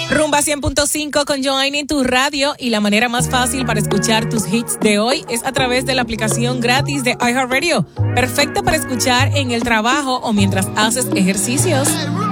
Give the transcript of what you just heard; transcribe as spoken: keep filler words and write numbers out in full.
Rumba cien punto cinco con Joanny en tu radio, y la manera más fácil para escuchar tus hits de hoy es a través de la aplicación gratis de iHeartRadio. Perfecta para escuchar en el trabajo o mientras haces ejercicios.